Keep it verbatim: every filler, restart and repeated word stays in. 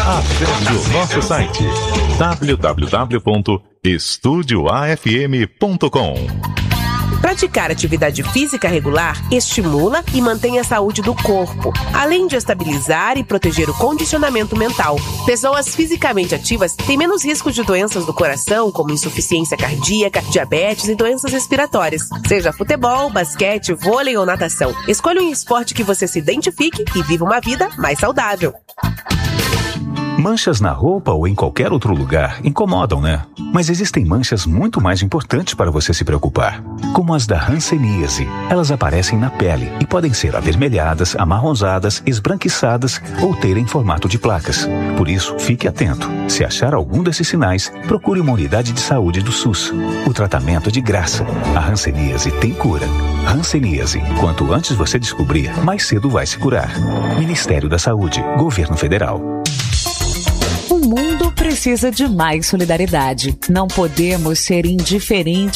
Acesse o nosso site w w w ponto estúdio a f m ponto com. Praticar atividade física regular estimula e mantém a saúde do corpo, além de estabilizar e proteger o condicionamento mental. Pessoas fisicamente ativas têm menos risco de doenças do coração, como insuficiência cardíaca, diabetes e doenças respiratórias. Seja futebol, basquete, vôlei ou natação, escolha um esporte que você se identifique e viva uma vida mais saudável. Manchas na roupa ou em qualquer outro lugar incomodam, né? Mas existem manchas muito mais importantes para você se preocupar, como as da hanseníase. Elas aparecem na pele e podem ser avermelhadas, amarronzadas, esbranquiçadas ou terem formato de placas. Por isso, fique atento. Se achar algum desses sinais, procure uma unidade de saúde do SUS. O tratamento é de graça. A hanseníase tem cura. Hanseníase. Quanto antes você descobrir, mais cedo vai se curar. Ministério da Saúde. Governo Federal. O mundo precisa de mais solidariedade. Não podemos ser indiferentes